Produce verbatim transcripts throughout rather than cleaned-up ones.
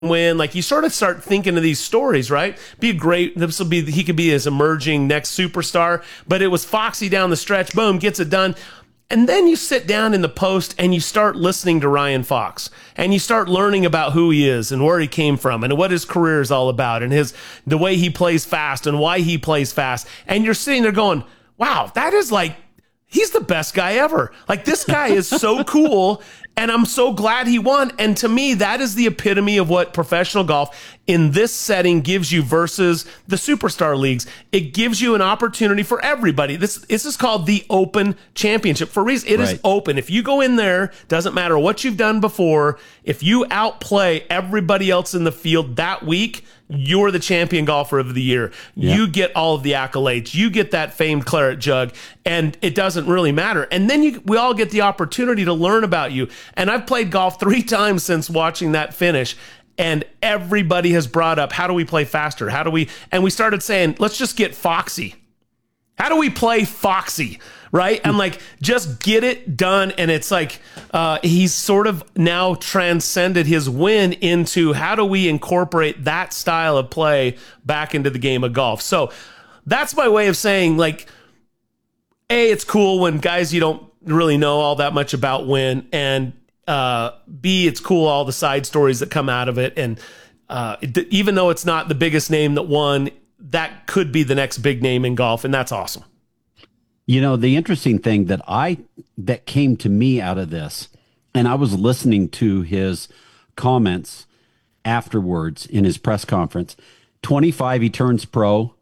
win. Like you sort of start thinking of these stories, right? Be a great, this will be, he could be his emerging next superstar, but it was Foxy down the stretch, boom, gets it done. And then you sit down in the post and you start listening to Ryan Fox and you start learning about who he is and where he came from and what his career is all about and his, the way he plays fast and why he plays fast. And you're sitting there going, wow, that is like, he's the best guy ever. Like this guy is so cool. And I'm so glad he won. And to me, that is the epitome of what professional golf in this setting gives you versus the superstar leagues. It gives you an opportunity for everybody. This, this is called the Open Championship for a reason. It right. is open. If you go in there, doesn't matter what you've done before, if you outplay everybody else in the field that week, you're the champion golfer of the year. Yeah. You get all of the accolades. You get that famed claret jug, and it doesn't really matter. And then you, we all get the opportunity to learn about you. And I've played golf three times since watching that finish, and everybody has brought up, how do we play faster? How do we, and we started saying, let's just get Foxy. How do we play Foxy? Right? And like, just get it done. And it's like, uh, he's sort of now transcended his win into how do we incorporate that style of play back into the game of golf? So that's my way of saying, like, A, it's cool when guys you don't really know all that much about win. And uh, B, it's cool all the side stories that come out of it. And uh, it, even though it's not the biggest name that won, that could be the next big name in golf. And that's awesome. You know, the interesting thing that I that came to me out of this, and I was listening to his comments afterwards in his press conference. twenty-five, he turns pro.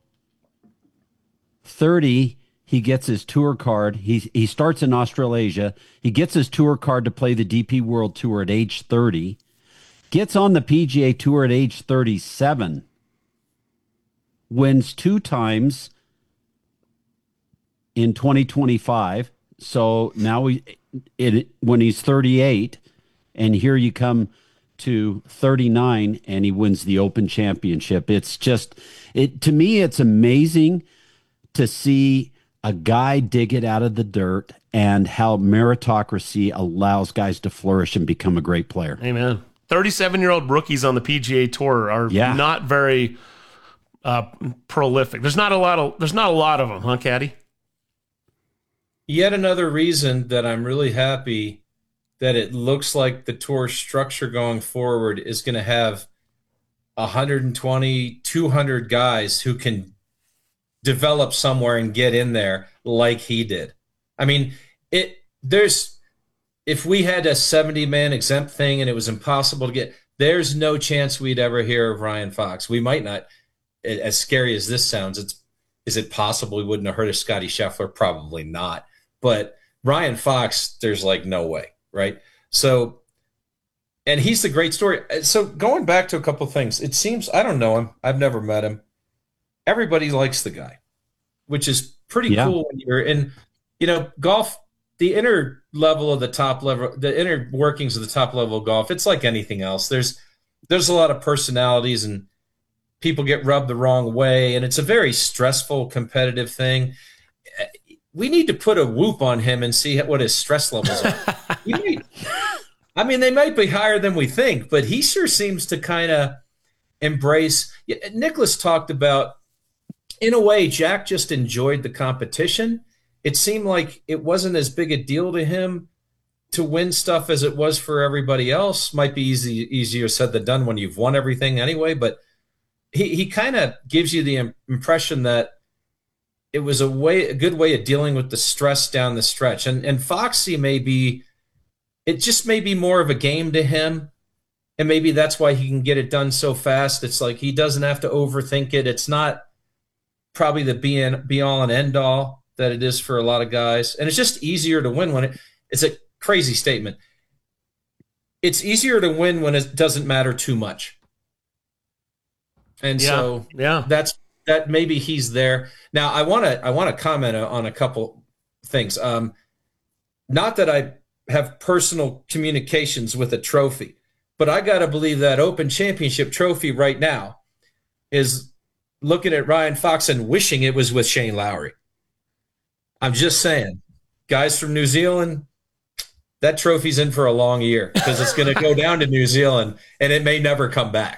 thirty, he gets his tour card. He he starts in Australasia. He gets his tour card to play the D P World Tour at age thirty. Gets on the P G A Tour at age thirty-seven. Wins two times in twenty twenty-five. So now we, it, when he's thirty-eight, and here you come to thirty-nine, and he wins the Open Championship. It's just, it to me, it's amazing to see a guy dig it out of the dirt and how meritocracy allows guys to flourish and become a great player. Amen. thirty-seven-year-old rookies on the P G A Tour are yeah. not very uh, prolific. There's not a lot of, there's not a lot of them, huh, Caddy? Yet another reason that I'm really happy that it looks like the tour structure going forward is going to have one hundred twenty, two hundred guys who can develop somewhere and get in there like he did. I mean, it there's if we had a seventy-man exempt thing and it was impossible to get, there's no chance we'd ever hear of Ryan Fox. We might not. As scary as this sounds, it's is it possible we wouldn't have heard of Scotty Scheffler? Probably not. But Ryan Fox, there's like no way, right? So, and he's the great story. So going back to a couple of things, it seems, I don't know him. I've never met him. Everybody likes the guy, which is pretty yeah. cool when you're in, you know, golf, the inner level of the top level, the inner workings of the top level of golf, it's like anything else. There's, there's a lot of personalities and people get rubbed the wrong way. And it's a very stressful, competitive thing. We need to put a whoop on him and see what his stress levels are. might, I mean, they might be higher than we think, but he sure seems to kind of embrace. Nicklaus talked about, in a way, Jack just enjoyed the competition. It seemed like it wasn't as big a deal to him to win stuff as it was for everybody else. Might be easy, easier said than done when you've won everything anyway, but he, he kind of gives you the impression that it was a way, a good way of dealing with the stress down the stretch. And and Foxy may be, it just may be more of a game to him. And maybe that's why he can get it done so fast. It's like he doesn't have to overthink it. It's not probably the be, in, be all and end all that it is for a lot of guys. And it's just easier to win when it, it's a crazy statement. It's easier to win when it doesn't matter too much. And yeah, so yeah, that's, that maybe he's there. Now, I want to I want to comment on a couple things. Um, not that I have personal communications with a trophy, but I got to believe that Open Championship trophy right now is looking at Ryan Fox and wishing it was with Shane Lowry. I'm just saying, guys from New Zealand, that trophy's in for a long year because it's going to go down to New Zealand and it may never come back.